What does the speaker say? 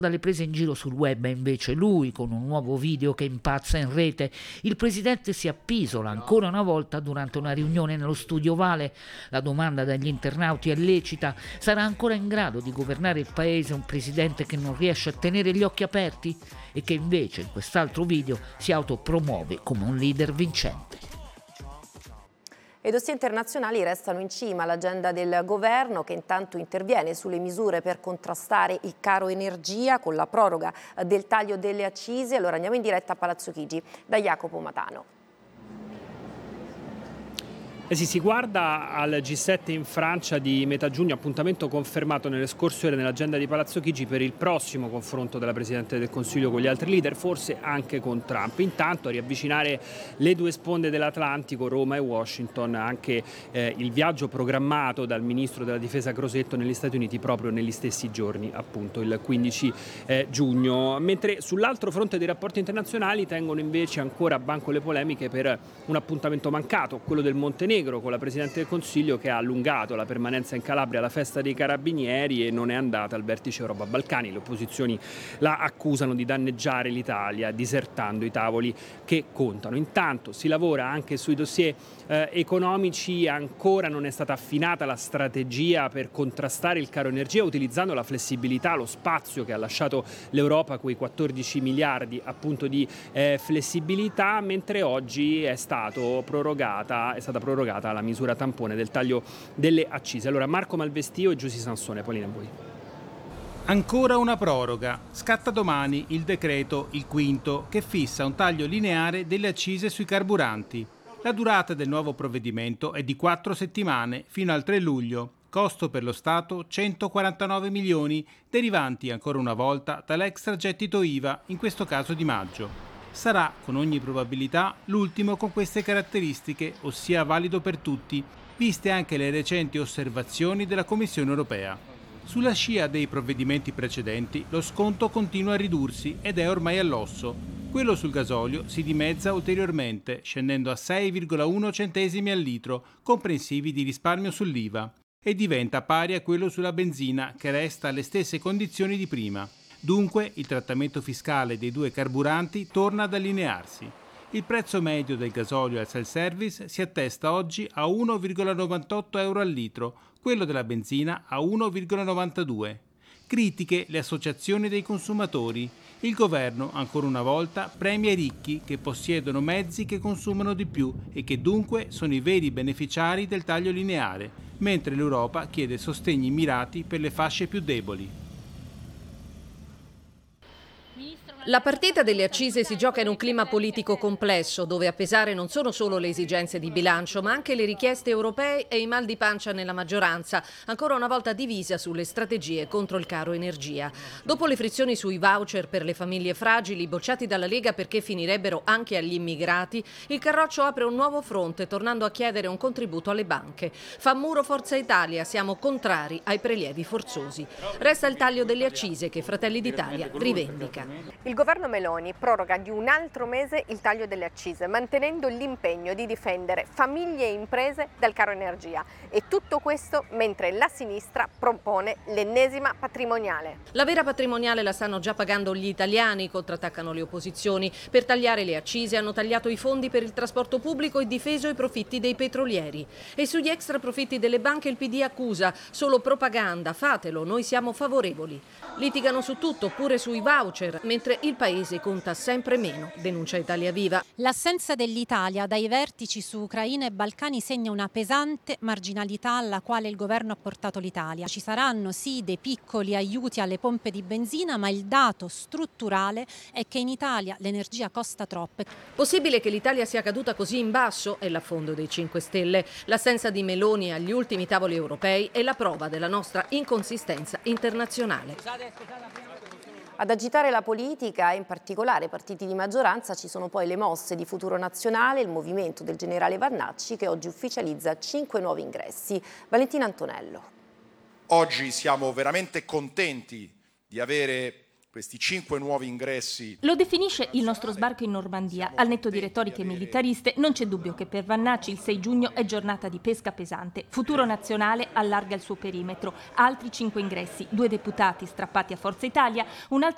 Dalle prese in giro sul web è invece lui, con un nuovo video che impazza in rete. Il presidente si appisola ancora una volta durante una riunione nello studio Ovale. La domanda dagli internauti è lecita: sarà ancora in grado di governare il paese un presidente che non riesce a tenere gli occhi aperti e che invece in quest'altro video si autopromuove come un leader vincente? I dossier internazionali restano in cima all'agenda del governo, che intanto interviene sulle misure per contrastare il caro energia con la proroga del taglio delle accise. Allora andiamo in diretta a Palazzo Chigi da Jacopo Matano. Si guarda al G7 in Francia di metà giugno, appuntamento confermato nelle scorse ore nell'agenda di Palazzo Chigi per il prossimo confronto della Presidente del Consiglio con gli altri leader, forse anche con Trump. Intanto a riavvicinare le due sponde dell'Atlantico, Roma e Washington, anche il viaggio programmato dal Ministro della Difesa Crosetto negli Stati Uniti proprio negli stessi giorni, appunto il 15 giugno. Mentre sull'altro fronte dei rapporti internazionali tengono invece ancora a banco le polemiche per un appuntamento mancato, quello del Montenegro, con la Presidente del Consiglio che ha allungato la permanenza in Calabria alla festa dei Carabinieri e non è andata al vertice Europa-Balcani. Le opposizioni la accusano di danneggiare l'Italia disertando i tavoli che contano. Intanto si lavora anche sui dossier economici, ancora non è stata affinata la strategia per contrastare il caro energia utilizzando la flessibilità, lo spazio che ha lasciato l'Europa, quei 14 miliardi appunto di flessibilità, mentre oggi è stata prorogata la misura tampone del taglio delle accise. Allora Marco Malvestio e Giusy Sansone, Polina, a voi. Ancora una proroga. Scatta domani il decreto, il quinto, che fissa un taglio lineare delle accise sui carburanti. La durata del nuovo provvedimento è di 4 settimane fino al 3 luglio. Costo per lo Stato 149 milioni, derivanti ancora una volta dall'extragettito IVA, in questo caso di maggio. Sarà con ogni probabilità l'ultimo con queste caratteristiche, ossia valido per tutti, viste anche le recenti osservazioni della Commissione europea. Sulla scia dei provvedimenti precedenti lo sconto continua a ridursi ed è ormai all'osso. Quello sul gasolio si dimezza ulteriormente, scendendo a 6,1 centesimi al litro, comprensivi di risparmio sull'IVA, e diventa pari a quello sulla benzina, che resta alle stesse condizioni di prima. Dunque il trattamento fiscale dei due carburanti torna ad allinearsi. Il prezzo medio del gasolio al self-service si attesta oggi a 1,98 euro al litro, quello della benzina a 1,92. Critiche le associazioni dei consumatori. Il governo, ancora una volta, premia i ricchi che possiedono mezzi che consumano di più e che dunque sono i veri beneficiari del taglio lineare, mentre l'Europa chiede sostegni mirati per le fasce più deboli. La partita delle accise si gioca in un clima politico complesso, dove a pesare non sono solo le esigenze di bilancio, ma anche le richieste europee e i mal di pancia nella maggioranza, ancora una volta divisa sulle strategie contro il caro energia. Dopo le frizioni sui voucher per le famiglie fragili, bocciati dalla Lega perché finirebbero anche agli immigrati, il Carroccio apre un nuovo fronte, tornando a chiedere un contributo alle banche. Fa muro Forza Italia, siamo contrari ai prelievi forzosi. Resta il taglio delle accise che Fratelli d'Italia rivendica. Il governo Meloni proroga di un altro mese il taglio delle accise, mantenendo l'impegno di difendere famiglie e imprese dal caro energia. E tutto questo mentre la sinistra propone l'ennesima patrimoniale. La vera patrimoniale la stanno già pagando gli italiani, contrattaccano le opposizioni. Per tagliare le accise hanno tagliato i fondi per il trasporto pubblico e difeso i profitti dei petrolieri. E sugli extra profitti delle banche il PD accusa: solo propaganda, fatelo, noi siamo favorevoli. Litigano su tutto, pure sui voucher, mentre il paese conta sempre meno, denuncia Italia Viva. L'assenza dell'Italia dai vertici su Ucraina e Balcani segna una pesante marginalità alla quale il governo ha portato l'Italia. Ci saranno sì dei piccoli aiuti alle pompe di benzina, ma il dato strutturale è che in Italia l'energia costa troppo. Possibile che l'Italia sia caduta così in basso? È l'affondo dei 5 Stelle. L'assenza di Meloni agli ultimi tavoli europei è la prova della nostra inconsistenza internazionale. Ad agitare la politica e in particolare i partiti di maggioranza ci sono poi le mosse di Futuro Nazionale, il movimento del generale Vannacci che oggi ufficializza 5 nuovi ingressi. Valentina Antonello. Oggi siamo veramente contenti di avere questi 5 nuovi ingressi. Lo definisce il nostro sbarco in Normandia. Al netto di retoriche militariste, non c'è dubbio che per Vannacci il 6 giugno è giornata di pesca pesante. Futuro Nazionale allarga il suo perimetro. Altri 5 ingressi, 2 deputati strappati a Forza Italia, un altro